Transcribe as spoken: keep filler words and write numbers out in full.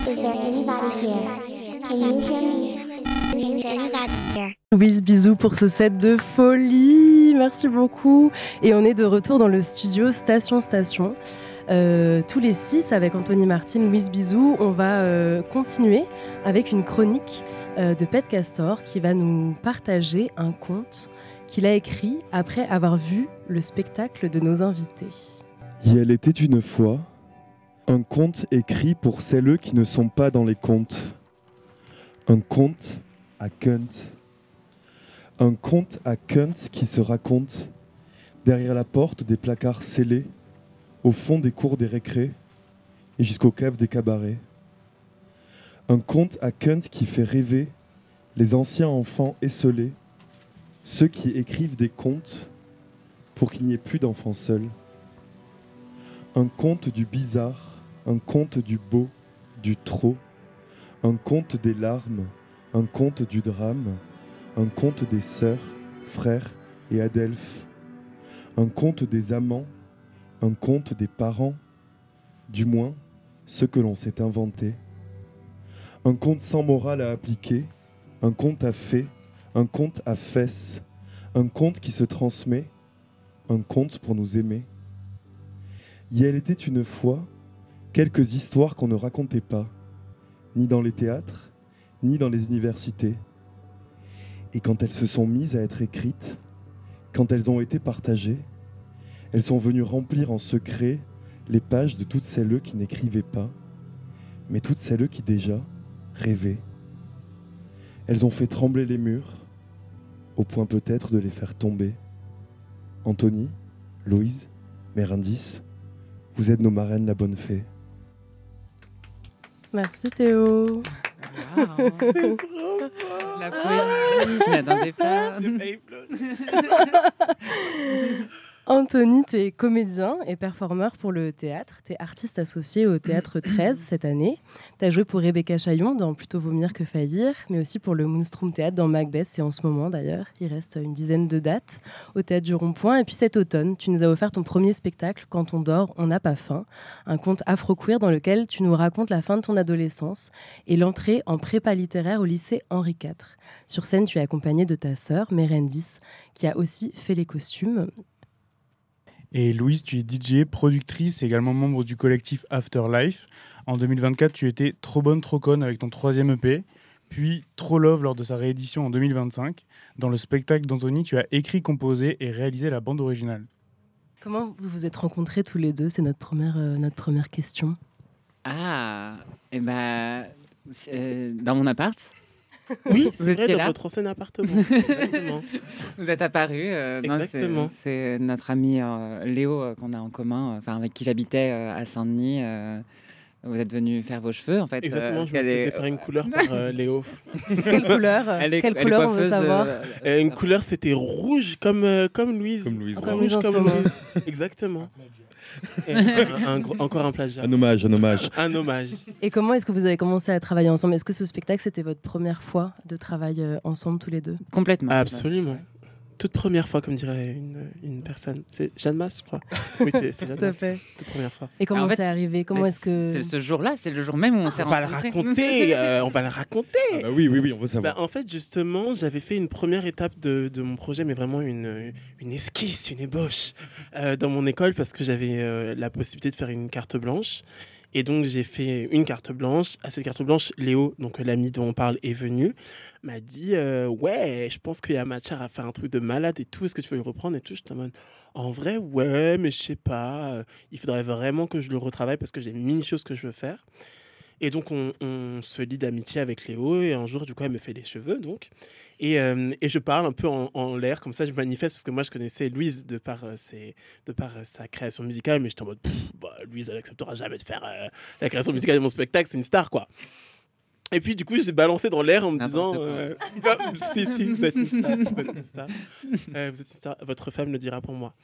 Is there anybody here? Can you hear me? Is there anybody here? Louise, bisous pour ce set de folie, merci beaucoup. Et on est de retour dans le studio Station Station. Euh, tous les six, avec Anthony Martin, Louise Bisous, on va euh, continuer avec une chronique euh, de Pet Castor qui va nous partager un conte qu'il a écrit après avoir vu le spectacle de nos invités. Il était une fois un conte écrit pour celles qui ne sont pas dans les contes. Un conte à Kunt. Un conte à Kunt qui se raconte derrière la porte des placards scellés, au fond des cours des récrés et jusqu'aux caves des cabarets. Un conte à Kunt qui fait rêver les anciens enfants esselés, ceux qui écrivent des contes pour qu'il n'y ait plus d'enfants seuls. Un conte du bizarre, un conte du beau, du trop, un conte des larmes, un conte du drame, un conte des sœurs, frères et adelphes, un conte des amants, un conte des parents, du moins ce que l'on s'est inventé. Un conte sans morale à appliquer, un conte à fées, un conte à fesses, un conte qui se transmet, un conte pour nous aimer. Et elle était une fois quelques histoires qu'on ne racontait pas, ni dans les théâtres, ni dans les universités. Et quand elles se sont mises à être écrites, quand elles ont été partagées, elles sont venues remplir en secret les pages de toutes celles qui n'écrivaient pas, mais toutes celles qui déjà rêvaient. Elles ont fait trembler les murs, au point peut-être de les faire tomber. Anthony, Louise, Mérindis, vous êtes nos marraines la bonne fée. Merci Théo. Wow. C'est trop fort. La poésie, je m'attendais pas. J'ai failli pleurer. Anthony, tu es comédien et performeur pour le théâtre. Tu es artiste associé au Théâtre treize cette année. Tu as joué pour Rebecca Chaillon dans Plutôt vomir que faillir, mais aussi pour le Moonstrom Théâtre dans Macbeth. C'est en ce moment d'ailleurs. Il reste une dizaine de dates au Théâtre du Rond-Point. Et puis cet automne, tu nous as offert ton premier spectacle, Quand on dort, on n'a pas faim. Un conte afro-queer dans lequel tu nous racontes la fin de ton adolescence et l'entrée en prépa littéraire au lycée Henri quatre. Sur scène, tu es accompagné de ta sœur, Mérindis, qui a aussi fait les costumes. Et Louise, tu es D J, productrice, également membre du collectif Afterlife. En deux mille vingt-quatre, tu étais Trop bonne, trop conne avec ton troisième E P, puis Trop love lors de sa réédition en deux mille vingt-cinq. Dans le spectacle d'Anthony, tu as écrit, composé et réalisé la bande originale. Comment vous vous êtes rencontrés tous les deux ? C'est notre première, euh, notre première question. Ah, et ben, euh, dans mon appart. Oui, Vous c'est vrai, étiez dans là. votre ancien appartement. Exactement. Vous êtes apparu. Euh, non, Exactement. c'est, c'est notre ami euh, Léo euh, qu'on a en commun, enfin avec qui j'habitais euh, à Saint-Denis. euh, vous êtes venu faire vos cheveux, en fait. Exactement, euh, je me elle faisais est- faire une couleur par euh, Léo. Quelle couleur Elle est, Quelle elle est couleur on veut coiffeuse, savoir euh, Euh, une couleur, c'était rouge, comme, euh, comme Louise. Comme Louise, Comme bravo. Louise en ce moment. Exactement. Et un- un gros- encore un plagiat. Un hommage, un hommage. Un hommage. Et comment est-ce que vous avez commencé à travailler ensemble ? Est-ce que ce spectacle, c'était votre première fois de travail euh, ensemble tous les deux ? Complètement. Absolument. Toute première fois, comme dirait une, une personne. C'est Jeanne Masse, je crois. Oui, c'est, c'est Jeanne Tout à Masse. fait. Toute première fois. Et comment En fait, c'est arrivé ? Comment Mais est-ce que... C'est ce jour-là, c'est le jour même où on s'est On va le rencontrés. raconter. euh, on va le raconter. Ah bah oui, oui, oui, on veut savoir. Bah, en fait, justement, j'avais fait une première étape de, de mon projet, mais vraiment une, une esquisse, une ébauche euh, dans mon école parce que j'avais euh, la possibilité de faire une carte blanche. Et donc, j'ai fait une carte blanche. À cette carte blanche, Léo, donc l'ami dont on parle, est venu, m'a dit euh, ouais, je pense qu'il y a matière à faire un truc de malade et tout. Est-ce que tu veux le reprendre et tout? J'étais en mode, en vrai, ouais, mais je sais pas. euh, Il faudrait vraiment que je le retravaille parce que j'ai mille choses que je veux faire. Et donc, on, on se lie d'amitié avec Léo. Et un jour, du coup, elle me fait les cheveux, donc. Et, euh, et je parle un peu en, en l'air, comme ça, je manifeste, parce que moi, je connaissais Louise de par, euh, ses, de par euh, sa création musicale, mais j'étais en mode, pff, bah, Louise, elle acceptera jamais de faire euh, la création musicale de mon spectacle, c'est une star, quoi. Et puis, du coup, j'ai balancé dans l'air en me disant, N'importe quoi. euh, bah, si, si, vous êtes une star, vous êtes une star. Euh, vous êtes une star. Votre femme le dira pour moi.